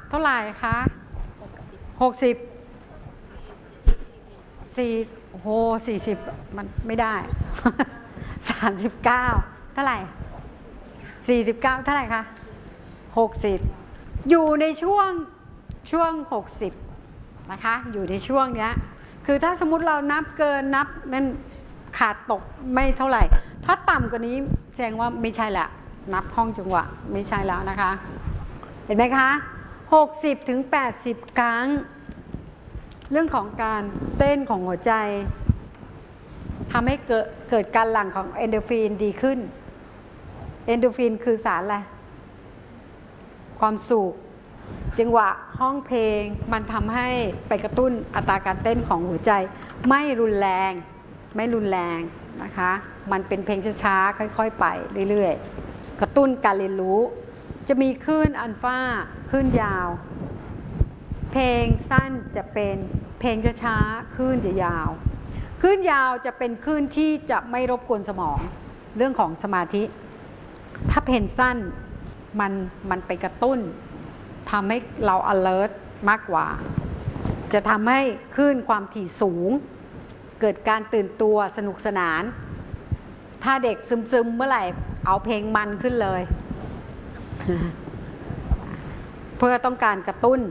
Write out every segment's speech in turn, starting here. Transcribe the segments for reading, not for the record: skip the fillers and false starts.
เท่าไหร่คะ60 4โอ้โห40มันไม่ได้ 39เท่าไหร่49เท่าไหร่คะ60อยู่ในช่วง60นะคะอยู่ในช่วงเนี้ยคือถ้าสมมุติเรานับเกินนับนั่นขาดตกไม่เท่าไหร่ถ้าต่ำกว่านี้แสดงว่าไม่ใช่แหละนับห้องจังหวะไม่ใช่แล้วนะคะเห็นไหมคะ60 ถึง 80 ครั้งเรื่องของการเต้นของหัวใจทำให้เกิดการหลั่งของเอนโดรฟินดีขึ้นเอนโดรฟินคือสารอะไรความสุขจังหวะห้องเพลงมันทำให้ไปกระตุ้นอัตราการเต้นของหัวใจไม่รุนแรงนะคะมันเป็นเพลงช้าๆค่อยๆไปเรื่อยๆกระตุ้นการเรียนรู้จะมีคลื่นอัลฟาคลื่นยาวเพลงสั้นจะเป็นเพลงช้าๆคลื่นจะยาวคลื่นยาวจะเป็นคลื่นที่จะไม่รบกวนสมองเรื่องของสมาธิถ้าเพลงสั้นมันไปกระตุ้นทำให้เรา alert มากกว่าจะทำให้คลื่นความถี่สูงเกิดการตื่นตัวสนุกสนานถ้าเด็กซึมๆเมื่อไหร่เอาเพลงมันขึ้นเลย เพื่อต้องการกระตุ้น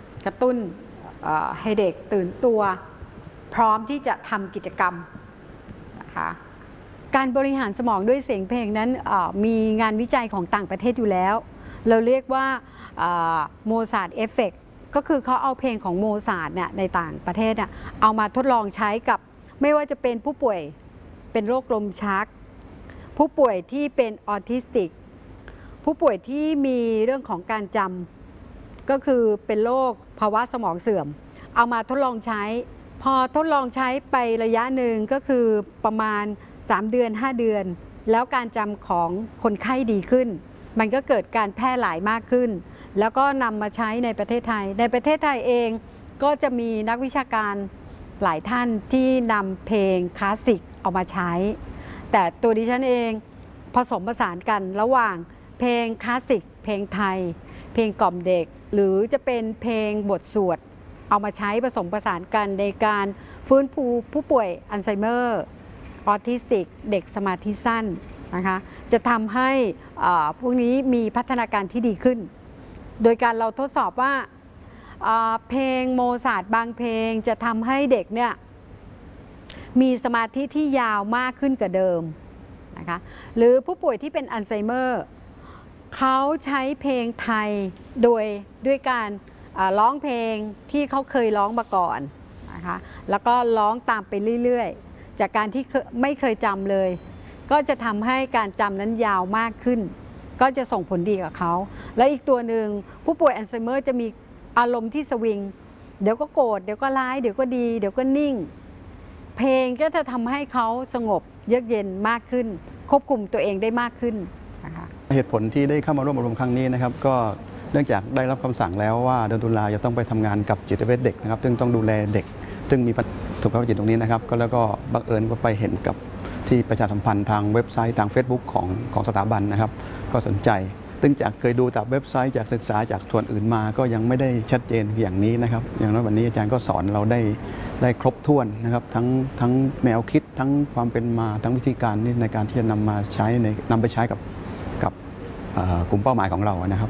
ให้เด็กตื่นตัวพร้อมที่จะทำกิจกรรมนะคะการบริหารสมองด้วยเสียงเพลงนั้นมีงานวิจัยของต่างประเทศอยู่แล้วเราเรียกว่าโมซาร์ทเอฟเฟกต์ก็คือเขาเอาเพลงของโมซาร์ทเนี่ยในต่างประเทศเอามาทดลองใช้กับไม่ว่าจะเป็นผู้ป่วยเป็นโรคลมชักผู้ป่วยที่เป็นออทิสติกผู้ป่วยที่มีเรื่องของการจำก็คือเป็นโรคภาวะสมองเสื่อมเอามาทดลองใช้พอทดลองใช้ไประยะหนึ่งก็คือประมาณ3 เดือน 5 เดือนแล้วการจำของคนไข้ดีขึ้นมันก็เกิดการแพร่หลายมากขึ้นแล้วก็นำมาใช้ในประเทศไทยเองก็จะมีนักวิชาการหลายท่านที่นำเพลงคลาสสิกเอามาใช้แต่ตัวดิฉันเองผสมผสานกันระหว่างเพลงคลาสสิกเพลงไทยเพลงกล่อมเด็กหรือจะเป็นเพลงบทสวดเอามาใช้ผสมผสานกันในการฟื้นฟูผู้ป่วยอัลไซเมอร์ออทิสติกเด็กสมาธิสั้นนะคะจะทำให้พวกนี้มีพัฒนาการที่ดีขึ้นโดยการเราทดสอบว่าเพลงโมซาร์ทบางเพลงจะทำให้เด็กเนี่ยมีสมาธิที่ยาวมากขึ้นกว่าเดิมนะคะหรือผู้ป่วยที่เป็นอัลไซเมอร์เขาใช้เพลงไทยด้วยการร้องเพลงที่เขาเคยร้องมาก่อนนะคะแล้วก็ร้องตามไปเรื่อยๆจากการที่ไม่เคยจำเลยก็จะทำให้การจำนั้นยาวมากขึ้นก็จะส่งผลดีกับเขาและอีกตัวหนึ่งผู้ป่วยอัลไซเมอร์จะมีอารมณ์ที่สวิงเดี๋ยวก็โกรธเดี๋ยวก็ร้ายเดี๋ยวก็ดีเดี๋ยวก็นิ่งเพลงก็จะทำให้เขาสงบเยือกเย็นมากขึ้นควบคุมตัวเองได้มากขึ้นนะคะเหตุผลที่ได้เข้ามาร่วมอบรมครั้งนี้นะครับก็เนื่องจากได้รับคำสั่งแล้วว่าเดือนตุลาจะต้องไปทำงานกับจิตเวชเด็กนะครับซึ่งต้องดูแลเด็กซึ่งมีสุขภาพจิตตรงนี้นะครับก็แล้วก็บังเอิญก็ไปเห็นกับที่ประชาสัมพันธ์ทางเว็บไซต์ทาง Facebook ของสถาบันนะครับก็สนใจซึ่งจากเคยดูจากเว็บไซต์จากศึกษาจากส่วนอื่นมาก็ยังไม่ได้ชัดเจนอย่างนี้นะครับอย่างน้อยวันนี้อาจารย์ก็สอนเราได้ครบถ้วนนะครับทั้งแนวคิดทั้งความเป็นมาทั้งวิธีการนี่ในการที่จะนำมาใช้นำไปใช้กับกลุ่มเป้าหมายของเรานะครับ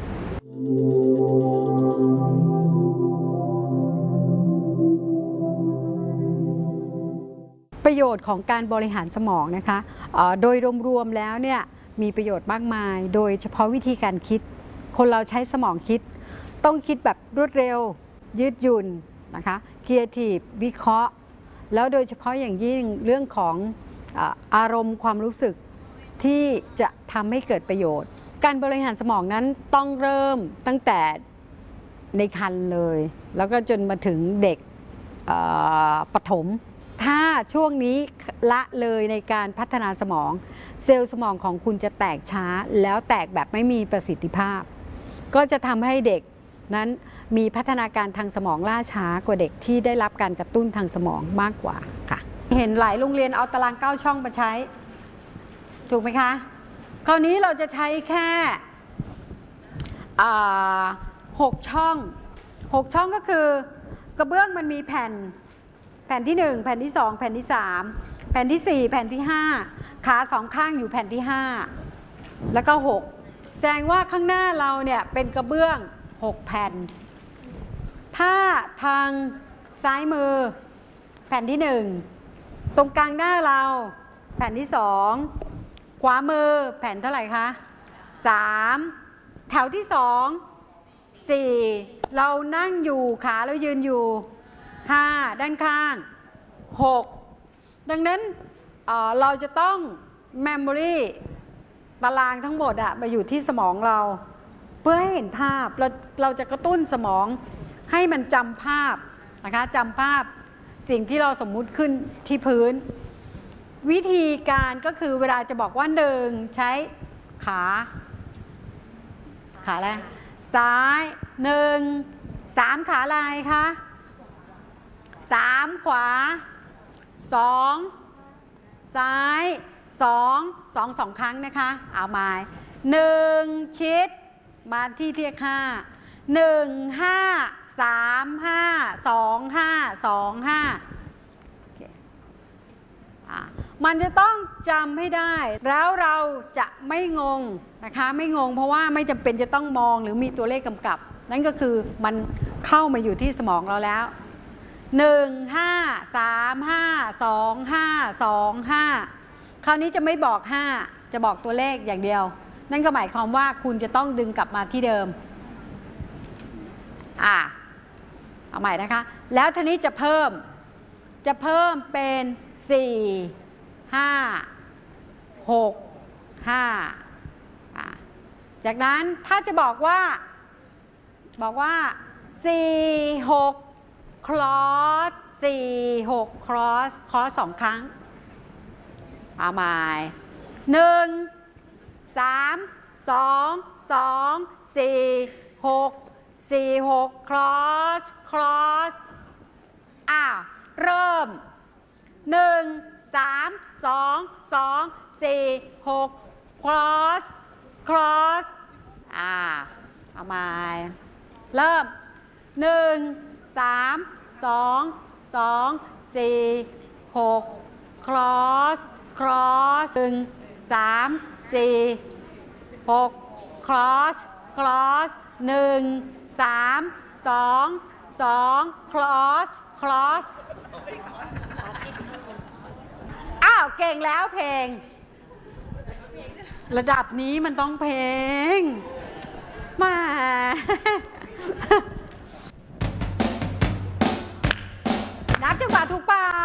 ประโยชน์ของการบริหารสมองนะคะโดยรวมๆแล้วเนี่ยมีประโยชน์มากมายโดยเฉพาะวิธีการคิดคนเราใช้สมองคิดต้องคิดแบบรวดเร็วยืดหยุ่นนะคะครีเอทีฟวิเคราะห์แล้วโดยเฉพาะอย่างยิ่งเรื่องของอารมณ์ความรู้สึกที่จะทำให้เกิดประโยชน์การบริหารสมองนั้นต้องเริ่มตั้งแต่ในครรภ์เลยแล้วก็จนมาถึงเด็กประถมถ้าช่วงนี้ละเลยในการพัฒนาสมองเซลล์สมองของคุณจะแตกช้าแล้วแตกแบบไม่มีประสิทธิภาพก็จะทำให้เด็กนั้นมีพัฒนาการทางสมองล่าช้ากว่าเด็กที่ได้รับการกระตุ้นทางสมองมากกว่าค่ะเห็นหลายโรงเรียนเอาตาราง9 ช่องมาใช้ถูกไหมคะคราวนี้เราจะใช้แค่6 ช่อง 6 ช่องก็คือกระเบื้องมันมีแผ่นที่ 1 แผ่นที่ 2 แผ่นที่ 3 แผ่นที่ 4 แผ่นที่ 5 ขา2ข้างอยู่แผ่นที่ 5 แล้วก็ 6 แสดงว่าข้างหน้าเราเนี่ยเป็นกระเบื้อง 6 แผ่น ถ้าทางซ้ายมือแผ่นที่ 1 ตรงกลางหน้าเราแผ่นที่ 2 ขวามือแผ่นเท่าไหร่คะ 3 แถวที่ 2 4 เรานั่งอยู่ขาเรายืนอยู่ 5 ด้านข้าง 6 ดังนั้นเราจะต้อง memory ตารางทั้งหมดมาอยู่ที่สมองเราเพื่อให้เห็นภาพเราจะกระตุ้นสมองให้มันจำภาพนะคะจำภาพสิ่งที่เราสมมุติขึ้นที่พื้นวิธีการก็คือเวลาจะบอกว่า1ใช้ขาอะไรซ้าย1 3ขาลายคะ3ขวา2ซ้าย2 ครั้งนะคะเอาไม้1ชิดมาที่เทียบ5 1 5 3 5 2 5 2 5มันจะต้องจำให้ได้แล้วเราจะไม่งงนะคะไม่งงเพราะว่าไม่จำเป็นจะต้องมองหรือมีตัวเลขกำกับนั่นก็คือมันเข้ามาอยู่ที่สมองเราแล้ว1 5 3 5 2 5 2 5คราวนี้จะไม่บอก5จะบอกตัวเลขอย่างเดียวนั่นก็หมายความว่าคุณจะต้องดึงกลับมาที่เดิมเอาใหม่นะคะแล้วทีนี้จะเพิ่มเป็น4 5 6 5จากนั้นถ้าจะบอกว่า4 6 cross 4 6 cross 2 ครั้งเอาใหม่1 3 2 2 4 6 4 6 cross เริ่ม1 3 2 2 4 6 cross เอาใหม่เริ่ม1 3 2 2 4 6 cross 1 3 4 6 cross 1 3 2 2 cross เก่งแล้วเพลงระดับนี้มันต้องเพลงมานับจังหวะถูกเปล่า